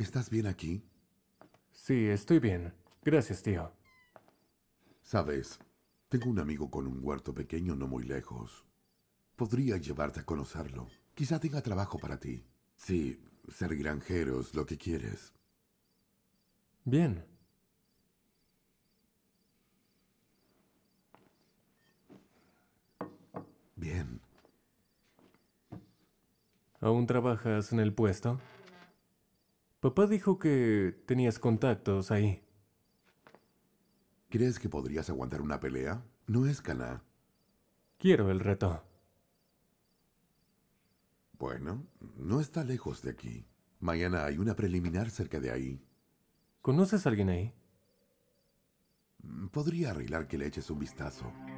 ¿Estás bien aquí? Sí, estoy bien. Gracias, tío. Sabes, tengo un amigo con un huerto pequeño no muy lejos. Podría llevarte a conocerlo. Quizá tenga trabajo para ti. Sí, ser granjero es lo que quieres. Bien. Bien. ¿Aún trabajas en el puesto? Papá dijo que tenías contactos ahí. ¿Crees que podrías aguantar una pelea? No es Caná. Quiero el reto. Bueno, no está lejos de aquí. Mañana hay una preliminar cerca de ahí. ¿Conoces a alguien ahí? Podría arreglar que le eches un vistazo.